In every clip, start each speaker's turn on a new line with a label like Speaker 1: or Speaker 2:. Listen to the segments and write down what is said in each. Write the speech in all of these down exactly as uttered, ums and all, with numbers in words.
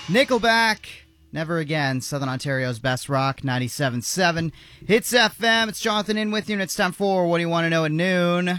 Speaker 1: Nickelback, Never Again, Southern Ontario's best rock, ninety-seven point seven. Hits F M, it's Jonathan in with you, and it's time for What Do You Want to Know at Noon?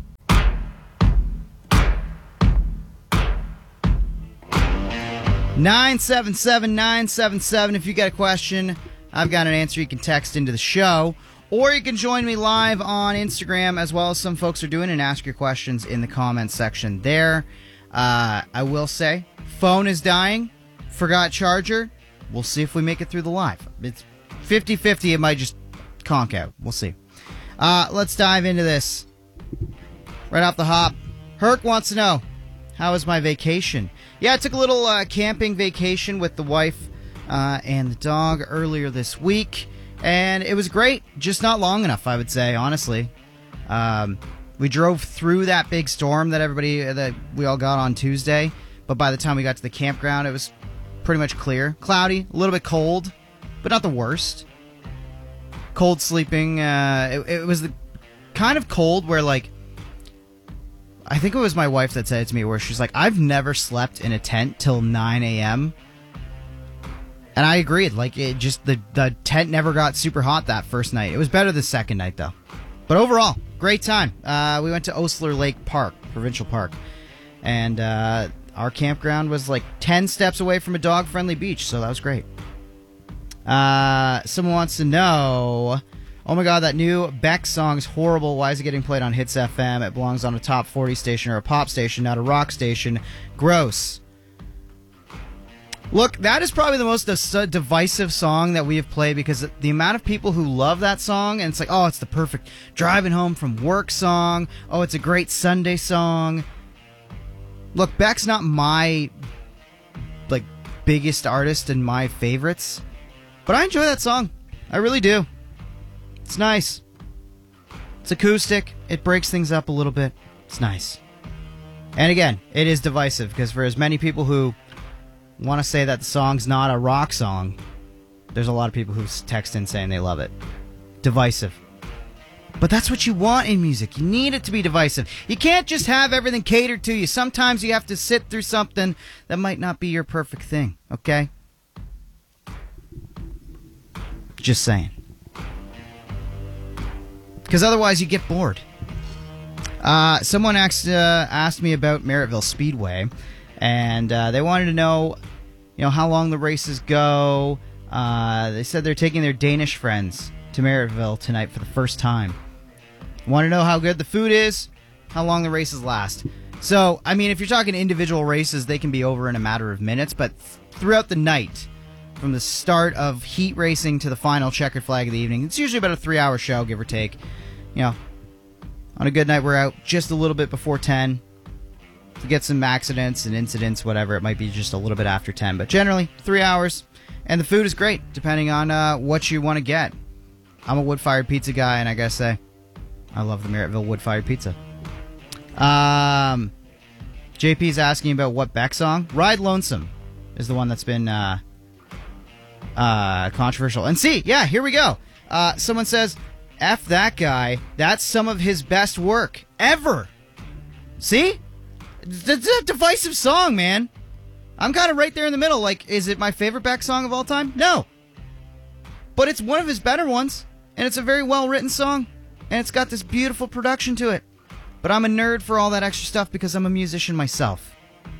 Speaker 1: nine seven seven, nine seven seven. If you got a question, I've got an answer. You can text into the show, or you can join me live on Instagram, as well as some folks are doing, and ask your questions in the comments section there. Uh, I will say, phone is dying. Forgot charger. We'll see if we make it through the live. It's fifty-fifty. It might just conk out. We'll see. Uh, let's dive into this. Right off the hop, Herc wants to know, how was my vacation? Yeah, I took a little uh, camping vacation with the wife uh, and the dog earlier this week, and it was great. Just not long enough, I would say, honestly. Um, we drove through that big storm that everybody that we all got on Tuesday, but by the time we got to the campground, it was pretty much clear. Cloudy, a little bit cold, but not the worst. Cold sleeping. Uh, it, it was the kind of cold where, like, I think it was my wife that said it to me, where she's like, I've never slept in a tent till nine a.m. And I agreed. Like, it just, the, the tent never got super hot that first night. It was better the second night, though. But overall, great time. Uh, we went to Osler Lake Park, Provincial Park. And uh, our campground was like ten steps away from a dog-friendly beach, so that was great. Uh, someone wants to know, oh my god, that new Beck song's horrible. Why is it getting played on Hits F M? It belongs on a top forty station or a pop station, not a rock station. Gross. Look, that is probably the most divisive song that we have played, because the amount of people who love that song, and it's like, oh, it's the perfect driving home from work song. Oh, it's a great Sunday song. Look, Beck's not my, like, biggest artist and my favorites, but I enjoy that song. I really do. It's nice. It's acoustic. It breaks things up a little bit. It's nice. And again, it is divisive, because for as many people who want to say that the song's not a rock song, there's a lot of people who text in saying they love it. Divisive. But that's what you want in music. You need it to be divisive. You can't just have everything catered to you. Sometimes you have to sit through something that might not be your perfect thing, okay? Just saying. Because otherwise you get bored. Uh, someone asked, uh, asked me about Merrittville Speedway, and uh, they wanted to know, you know, how long the races go. Uh, they said they're taking their Danish friends to Merrittville tonight for the first time. Want to know how good the food is, how long the races last. So, I mean, if you're talking individual races, they can be over in a matter of minutes, but th- throughout the night, from the start of heat racing to the final checkered flag of the evening, it's usually about a three-hour show, give or take. You know, on a good night, we're out just a little bit before ten to get some accidents and incidents, whatever. It might be just a little bit after ten, but generally, three hours. And the food is great, depending on uh, what you want to get. I'm a wood-fired pizza guy, and I gotta say, I love the Merrittville wood-fired pizza. Um, J P's asking about what Beck song. Ride Lonesome is the one that's been uh, uh, controversial. And see, yeah, here we go. Uh, someone says, F that guy. That's some of his best work ever. See? It's a divisive song, man. I'm kind of right there in the middle. Like, is it my favorite Beck song of all time? No. But it's one of his better ones, and it's a very well-written song, and it's got this beautiful production to it. But I'm a nerd for all that extra stuff because I'm a musician myself.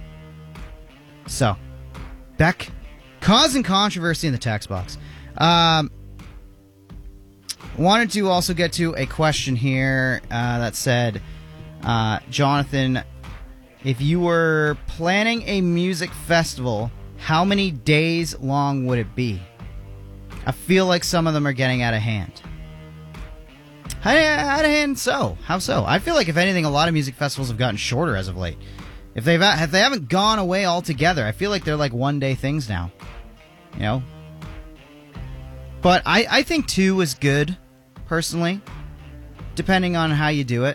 Speaker 1: So, Beck, causing controversy in the text box. Um, wanted to also get to a question here uh, that said, uh, Jonathan, if you were planning a music festival, how many days long would it be? I feel like some of them are getting out of hand. How, out of hand so? How so? I feel like, if anything, a lot of music festivals have gotten shorter as of late. If they've if they haven't gone away altogether, I feel like they're like one-day things now. You know? But I, I think two is good, personally, depending on how you do it.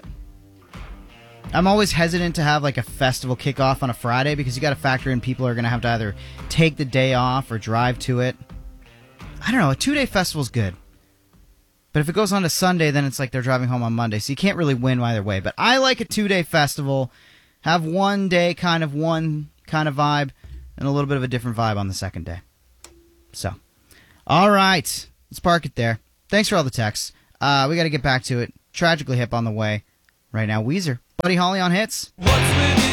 Speaker 1: I'm always hesitant to have like a festival kickoff on a Friday, because you got to factor in people are going to have to either take the day off or drive to it. I don't know, a two-day festival's good. But if it goes on to Sunday, then it's like they're driving home on Monday, so you can't really win either way. But I like a two-day festival, have one day kind of one kind of vibe, and a little bit of a different vibe on the second day. So, all right. Let's park it there. Thanks for all the texts. Uh, we got to get back to it. Tragically Hip on the way right now. Weezer. Buddy Holly on hits.
Speaker 2: What's with